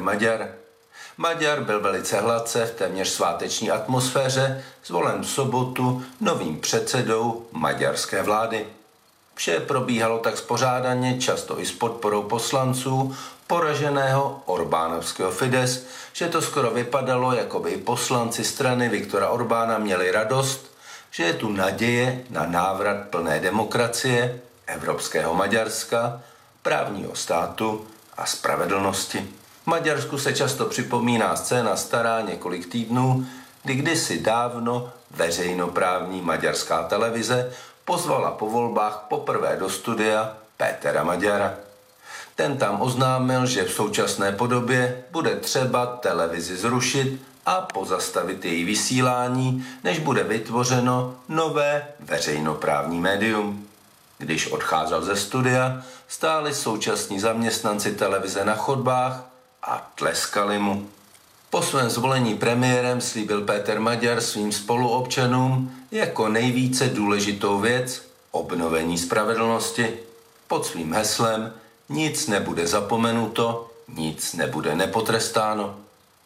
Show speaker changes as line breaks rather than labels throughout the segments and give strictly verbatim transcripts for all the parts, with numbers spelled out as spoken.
Maďar. Maďar byl velice hladce v téměř sváteční atmosféře zvolen v sobotu novým předsedou maďarské vlády. Vše probíhalo tak spořádaně, často i s podporou poslanců poraženého Orbánovského Fidesz, že to skoro vypadalo, jako by i poslanci strany Viktora Orbána měli radost, že je tu naděje na návrat plné demokracie, evropského Maďarska, právního státu a spravedlnosti. V Maďarsku se často připomíná scéna stará několik týdnů, kdy kdysi dávno veřejnoprávní maďarská televize pozvala po volbách poprvé do studia Pétera Maďara. Ten tam oznámil, že v současné podobě bude třeba televizi zrušit a pozastavit její vysílání, než bude vytvořeno nové veřejnoprávní médium. Když odcházel ze studia, stáli současní zaměstnanci televize na chodbách a tleskali mu. Po svém zvolení premiérem slíbil Péter Maďar svým spoluobčanům jako nejvíce důležitou věc obnovení spravedlnosti. Pod svým heslem nic nebude zapomenuto, nic nebude nepotrestáno.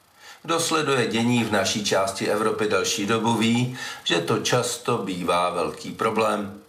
Kdo sleduje dění v naší části Evropy delší dobu ví, že to často bývá velký problém.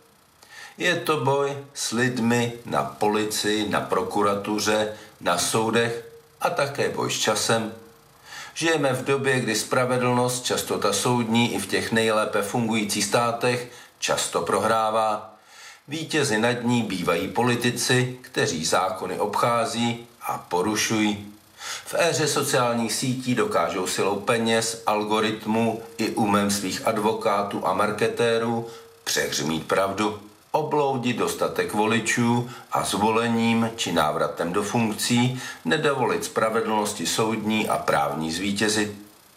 Je to boj s lidmi na policii, na prokuratuře, na soudech a také boj s časem. Žijeme v době, kdy spravedlnost, často ta soudní i v těch nejlépe fungujících státech, často prohrává. Vítězi nad ní bývají politici, kteří zákony obchází a porušují. V éře sociálních sítí dokážou silou peněz, algoritmů i umem svých advokátů a marketérů přehřmít pravdu, obloudit dostatek voličů a zvolením či návratem do funkcí nedovolit spravedlnosti soudní a právní zvítězit.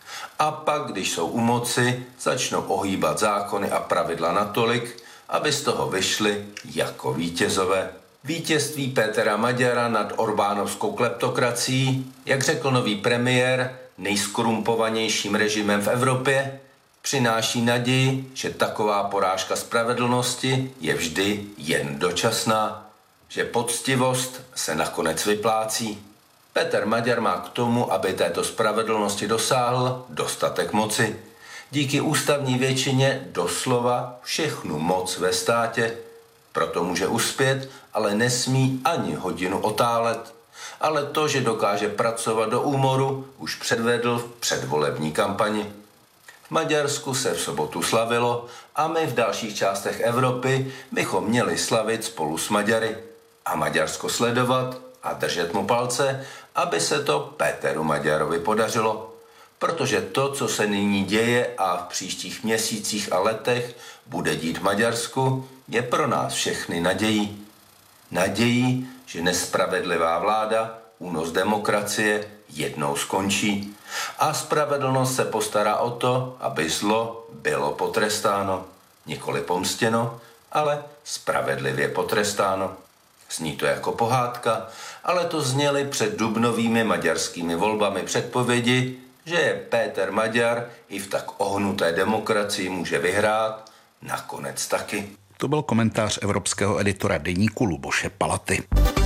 A pak, když jsou u moci, začnou ohýbat zákony a pravidla natolik, aby z toho vyšli jako vítězové. Vítězství Pétera Maďara nad orbánovskou kleptokracií, jak řekl nový premiér, nejskorumpovanějším režimem v Evropě, přináší naději, že taková porážka spravedlnosti je vždy jen dočasná, že poctivost se nakonec vyplácí. Péter Maďar má k tomu, aby této spravedlnosti dosáhl, dostatek moci. Díky ústavní většině doslova všechnu moc ve státě. Proto může uspět, ale nesmí ani hodinu otálet. Ale to, že dokáže pracovat do úmoru, už předvedl v předvolební kampani. V Maďarsku se v sobotu slavilo a my v dalších částech Evropy bychom měli slavit spolu s Maďary a Maďarsko sledovat a držet mu palce, aby se to Péteru Maďarovi podařilo. Protože to, co se nyní děje a v příštích měsících a letech bude dít v Maďarsku, je pro nás všechny nadějí. Nadějí, že nespravedlivá vláda, únos demokracie jednou skončí. A spravedlnost se postará o to, aby zlo bylo potrestáno. Nikoli pomstěno, ale spravedlivě potrestáno. Zní to jako pohádka, ale to zněly před dubnovými maďarskými volbami předpovědi, že je Péter Maďar i v tak ohnuté demokracii může vyhrát, nakonec taky.
To byl komentář evropského editora deníku Luboše Palaty.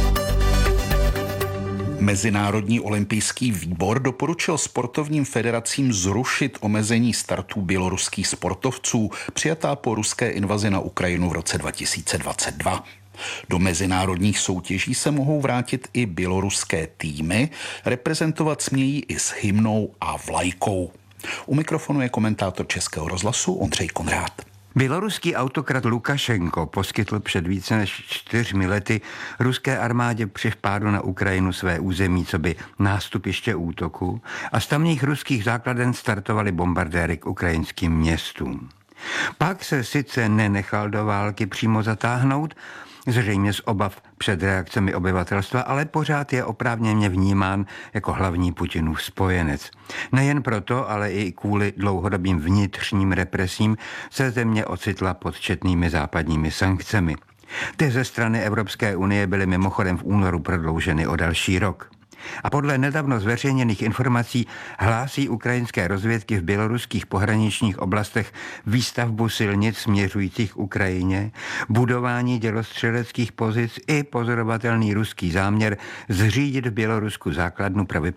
Mezinárodní olympijský výbor doporučil sportovním federacím zrušit omezení startů běloruských sportovců přijatá po ruské invazi na Ukrajinu v roce dva tisíce dvacet dva. Do mezinárodních soutěží se mohou vrátit i běloruské týmy, reprezentovat smějí i s hymnou a vlajkou. U mikrofonu je komentátor Českého rozhlasu Ondřej Konrád.
Běloruský autokrat Lukašenko poskytl před více než čtyřmi lety ruské armádě při vpádu na Ukrajinu své území, coby nástupiště útoku, a z tamních ruských základen startovaly bombardéry k ukrajinským městům. Pak se sice nenechal do války přímo zatáhnout, zřejmě z obav před reakcemi obyvatelstva, ale pořád je oprávněně vnímán jako hlavní Putinův spojenec. Nejen proto, ale i kvůli dlouhodobým vnitřním represím se země ocitla pod četnými západními sankcemi. Ty ze strany Evropské unie byly mimochodem v únoru prodlouženy o další rok. A podle nedávno zveřejněných informací hlásí ukrajinské rozvědky v běloruských pohraničních oblastech výstavbu silnic směřujících k Ukrajině, budování dělostřeleckých pozic i pozorovatelný ruský záměr zřídit v Bělorusku základnu pro